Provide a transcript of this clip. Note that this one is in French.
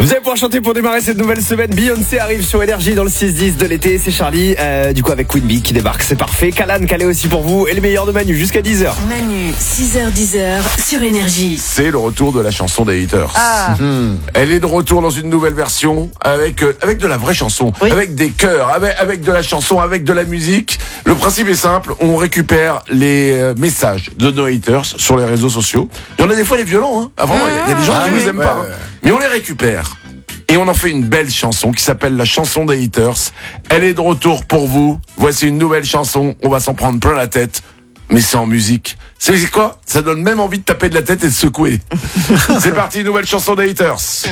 Vous allez pouvoir chanter pour démarrer cette nouvelle semaine. Beyoncé arrive sur Énergie dans le 6-10 de l'été. C'est Charlie, du coup avec Queen Bee qui débarque. C'est parfait. Calan, calé aussi pour vous. Et le meilleur de Manu jusqu'à 10h. Manu, 6h-10h sur Énergie. C'est le retour de la chanson des haters. Elle est de retour dans une nouvelle version avec de la vraie chanson, avec des chœurs, avec de la chanson, avec de la musique. Le principe est simple, on récupère les messages de nos haters sur les réseaux sociaux. Il y en a des fois les violents, hein. Avant, il y a des gens qui nous aiment pas, hein. Mais on les récupère. Et on en fait une belle chanson qui s'appelle la chanson des haters. Elle est de retour pour vous. Voici une nouvelle chanson. On va s'en prendre plein la tête. Mais c'est en musique. C'est quoi? Ça donne même envie de taper de la tête et de secouer. C'est parti, nouvelle chanson des haters.